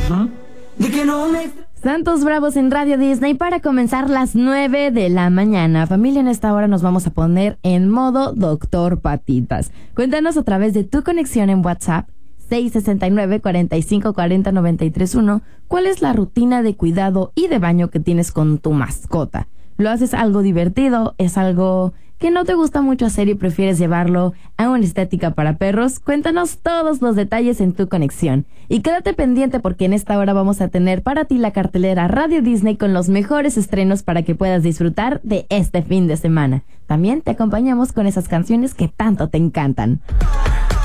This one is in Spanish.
De que no me... Santos Bravos en Radio Disney para comenzar las 9 de la mañana. Familia, en esta hora nos vamos a poner en modo Doctor Patitas. Cuéntanos a través de tu conexión en WhatsApp 669-4540-931 cuál es la rutina de cuidado y de baño que tienes con tu mascota. ¿Lo haces algo divertido? ¿Es algo que no te gusta mucho hacer y prefieres llevarlo a una estética para perros? Cuéntanos todos los detalles en tu conexión. Y quédate pendiente porque en esta hora vamos a tener para ti la cartelera Radio Disney con los mejores estrenos para que puedas disfrutar de este fin de semana. También te acompañamos con esas canciones que tanto te encantan.